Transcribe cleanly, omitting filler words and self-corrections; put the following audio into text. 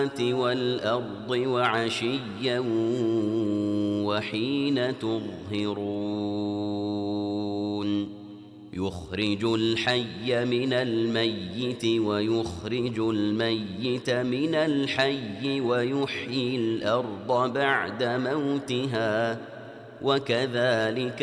والأرض وعشيا وحين تظهرون يخرج الحي من الميت ويخرج الميت من الحي ويحيي الأرض بعد موتها وكذلك